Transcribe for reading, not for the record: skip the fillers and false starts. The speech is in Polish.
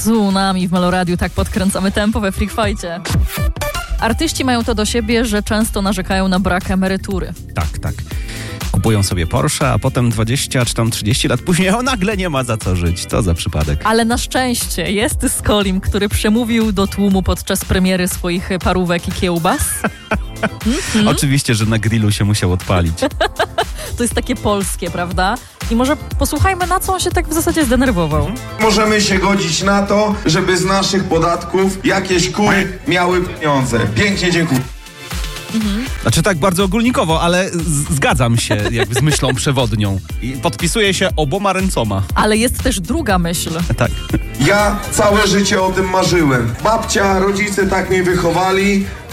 Tsunami w Meloradiu, tak podkręcamy tempo we Freak Fight'cie. Artyści mają to do siebie, że często narzekają na brak emerytury. Tak. Kupują sobie Porsche, a potem 20 czy tam 30 lat później nagle nie ma za co żyć. Co za przypadek. Ale na szczęście jest Skolim, który przemówił do tłumu podczas premiery swoich parówek i kiełbas. Oczywiście, że na grillu się musiał odpalić. To jest takie polskie, prawda? I może posłuchajmy, na co on się tak w zasadzie zdenerwował. Możemy się godzić na to, żeby z naszych podatków jakieś kury miały pieniądze. Pięknie dziękuję. Znaczy tak bardzo ogólnikowo, ale zgadzam się jakby z myślą przewodnią. I podpisuję się oboma ręcoma. Ale jest też druga myśl. Tak. Ja całe życie o tym marzyłem. Babcia, rodzice tak mnie wychowali.